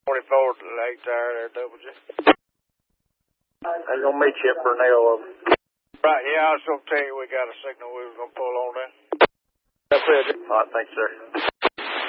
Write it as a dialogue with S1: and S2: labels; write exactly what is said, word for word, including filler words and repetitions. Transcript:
S1: twenty-four to the eighth hour there, Double J.
S2: I'm going to meet you at Burnell.
S1: Right, yeah, I was going to tell you we got a signal we was going to pull on there.
S2: That's it. All right, thanks, sir.